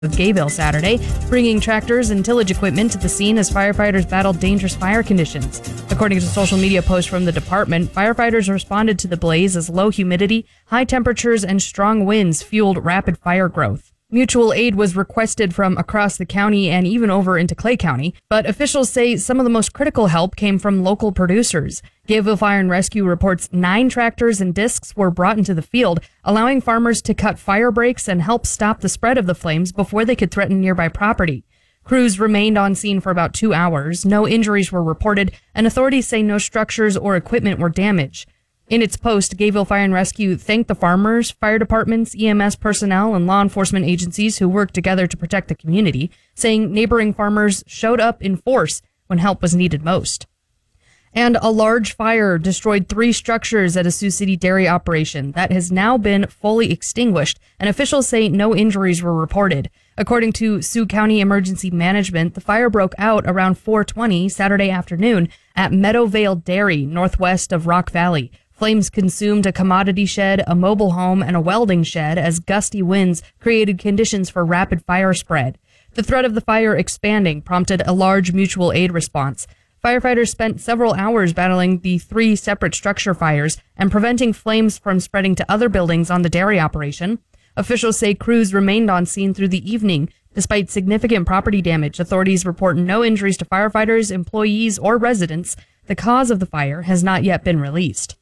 of Gayville Saturday, bringing tractors and tillage equipment to the scene as firefighters battled dangerous fire conditions. According to social media posts from the department, firefighters responded to the blaze as low humidity, high temperatures, and strong winds fueled rapid fire growth. Mutual aid was requested from across the county and even over into Clay County, but officials say some of the most critical help came from local producers. Gayville Fire and Rescue reports 9 tractors and discs were brought into the field, allowing farmers to cut fire breaks and help stop the spread of the flames before they could threaten nearby property. Crews remained on scene for about 2 hours. No injuries were reported, and authorities say no structures or equipment were damaged. In its post, Gayville Fire and Rescue thanked the farmers, fire departments, EMS personnel, and law enforcement agencies who worked together to protect the community, saying neighboring farmers showed up in force when help was needed most. And a large fire destroyed 3 structures at a Sioux City dairy operation that has now been fully extinguished, and officials say no injuries were reported. According to Sioux County Emergency Management, the fire broke out around 4:20 Saturday afternoon at Meadowvale Dairy, northwest of Rock Valley. Flames consumed a commodity shed, a mobile home, and a welding shed as gusty winds created conditions for rapid fire spread. The threat of the fire expanding prompted a large mutual aid response. Firefighters spent several hours battling the 3 separate structure fires and preventing flames from spreading to other buildings on the dairy operation. Officials say crews remained on scene through the evening. Despite significant property damage, authorities report no injuries to firefighters, employees, or residents. The cause of the fire has not yet been released.